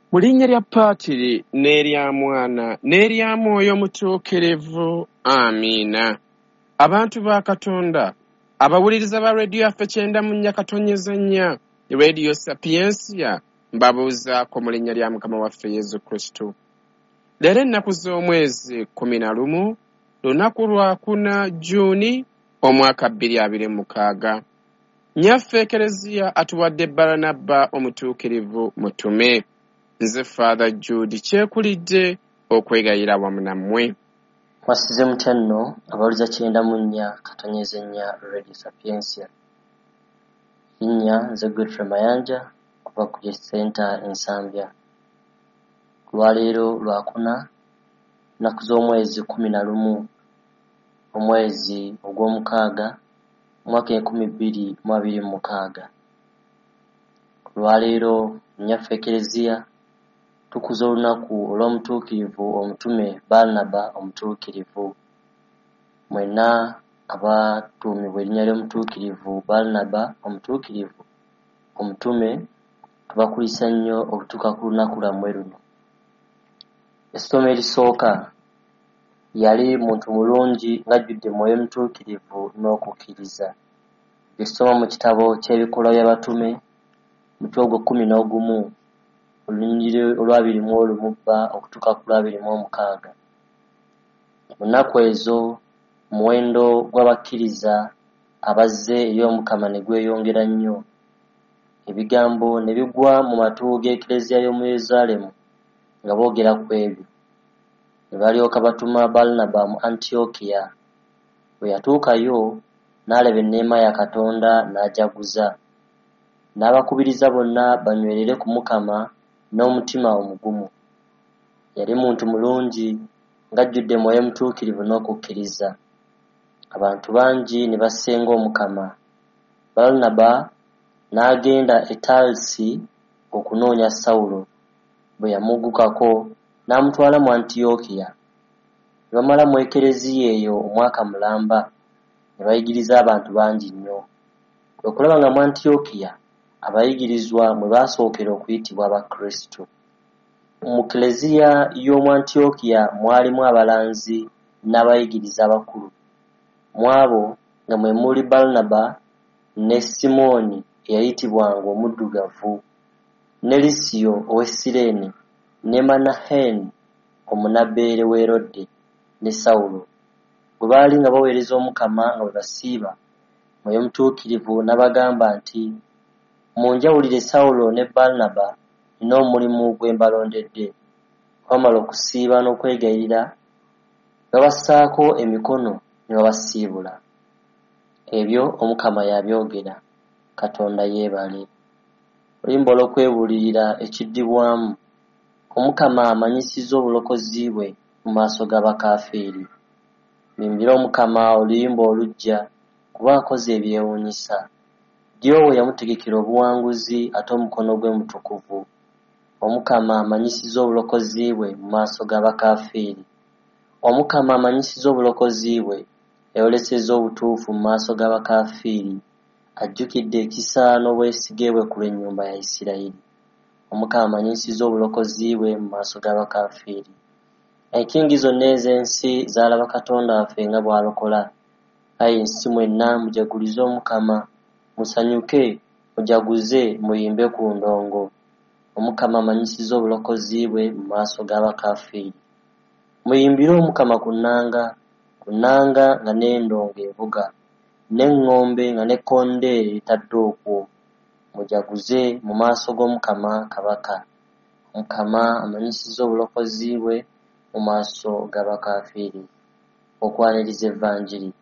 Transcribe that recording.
Mu linnya lya Paatiri n'erya Mwana n'erya Mwoyo Mutuukirivu. Amiina. Abantu ba Katonda, abawuliriza ba Radio yaffe 94.4 Radio Sapiensia, mbabuuzaako mu linnya lya Mukama waffe Yesu Kristo. Leero ennaku z'omwezi 11, lunaku lwa 4 Juuni omwaka 2026. Nnyaffe Ekereziya atuwadde Baranaba omutuukirivu mutume. Nze Father Jude kyekulidde okwegayira wamu nammwe. Mwasize mutya nno abawuliza 94.4 Radio Sapiensia. Linnya nze Godfrey Mayanja kuva ku Youth Center Ensambya. Lwaleero lwakuna nnaku z'omwezi 11 omwezi ogw'omukaaga omwaka 2026. Lwaleero nnyaffe Ekereziya tukuza olunaku olw'omutuukirivu omutume Baranaba omutuukirivu. Mwenna abatuumibwa erinnya ly'omutuukirivu Baranaba omutuukirivu omutume, tubakulisa nnyo okutuuka ku lunaku lwammwe luno. Essomo erisooka yali muntu mulungi ng'ajjudde Mwoyo Mutuukirivu n'okukkiriza. Essomo mu kitabo ky'ebikolwa by'abatume mutwe ogwo 11 olunyiriri olwa 21 okutuuka ku lwa 26. Mu nnaku ezo omuwendo gw'abakkiriza abazze eri Omukama ne gweyongera nnyo. Ebigambo ne bigwa mu matu g'Ekereziya y'omu Yerusaalemi nga boogera ku ebyo. Ne balyoka batuma Baranaba mu Antiokiya. Bwe yatuukayo n'alaba enneema ya Katonda n'ajaguza. N'abakubiriza bonna banywerere ku Mukama n'omutima omugumu. Yali muntu mulungi ng'ajjudde Mwoyo Mutuukirivu n'okukkiriza. Abantu bangi ne basenga Omukama. Baranaba n'agenda e Tarsi okunoonya Sawulo. Bwe yamuggukako n'amutwala mu Antiokiya. Ne bamala mu Ekereziya eyo omwaka mulamba ne bayigiriza abantu bangi nnyo. Okulaba nga mu Antiokiya abayigirizwa mwe baasookera okuyitibwa Abakristo. Mu Kereziya y'omu Antiokiya mwalimu abalanzi n'abayigiriza abakulu. Mu abo nga mwe muli Baranaba ne Simooni eyayitibwanga omuddugavu, ne Lisiyo ow'e Sireene, ne Manaheni omunabbeere w'Erode, ne Sawulo. Bwe baali nga baweereza Omukama nga bwe basiiba, Mwoyo Mutuukirivu n'abagamba nti, munjawulire Sawulo ne Baranaba n'omulimu gwe mbalondedde. Bamala okusiiba n'okwegayirira, babassaako emikono ne babasiibula. Ebyo Omukama yabyogera. Katonda yeebale. Oluyimba olw'okwebuulirira ekiddibwamu. Omukama amanyisizza obulokozi bwe mu maaso g'abakaafiiri. Muyimbire Omukama oluyimba oluggya kuba akoze ebyewuunyisa. Ddyowe yamutegekera obuwanguzi ate omukono gwe mutukuvu. Omukama amanyisizza obulokozi bwe mu maaso g'abakaafiiri. Omukama amanyisizza obulokozi bwe, yayolesezza obutuufu mu maaso g'abakaafiiri. Ajjukidde ekisa n'obwesige bwe ku lw'ennyumba ya Isirayiri. Omukama amanyisizza obulokozi bwe mu maaso g'abakaafiiri. Enkingi zonna ez'ensi zaalaba Katonda waffe nga bw'alokola. Ayi ensi mwenna mujagulize Omukama, musanyuke, mujaguze, muyimbe ku ndongo. Omukama amanyisizza obulokozi bwe mu maaso g'abakaafiiri. Muyimbire Omukama ku nnanga nga n'endongo evuga, n'eŋŋombe nga n'ekkondeere litadde okwo. Mujaguze mu maaso g'Omukama Kabaka. Omukama amanyisizza obulokozi bwe mu maaso g'abakaafiiri. Okwaniriza Evvanjiri.